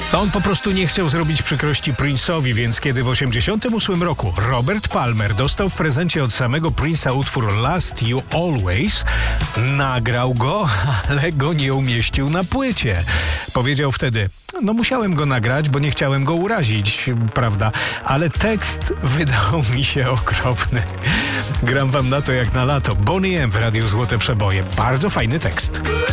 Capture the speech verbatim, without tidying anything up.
On po prostu nie chciał zrobić przykrości Prince'owi, więc kiedy w osiemdziesiątym ósmym roku Robert Palmer dostał w prezencie od samego Prince'a utwór Last You Always, nagrał go, ale go nie umieścił na płycie. Powiedział wtedy: no musiałem go nagrać, bo nie chciałem go urazić, prawda? Ale tekst wydał mi się okropny. Gram wam na to jak na lato. Boney M w Radiu Złote Przeboje. Bardzo fajny tekst.